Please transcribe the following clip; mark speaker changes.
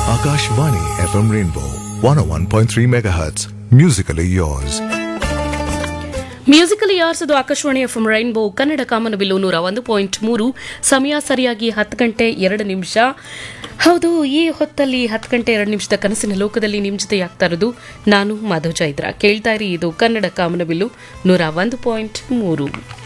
Speaker 1: Akashvani FM Rainbow 101.3 MHz. Musically yours.
Speaker 2: Musically ಯಾರ್ಸದು Akashvani FM rainbow Kannada ಕಾಮನಬಿಲ್ಲು 101.3. ಸಮಯ ಸರಿಯಾಗಿ 10:02. ಹೌದು, ಈ ಹೊತ್ತಲ್ಲಿ 10:02 ಕನಸಿನ ಲೋಕದಲ್ಲಿ ನಿಮ್ಮ ಜೊತೆ ಆಗ್ತಾ ಇರೋದು ನಾನು ಮಾಧವ್ ಚೈತ್ರ. ಕೇಳ್ತಾ ಇರಿ, ಇದು ಕನ್ನಡ ಕಾಮನಬಿಲ್ಲು 101.3.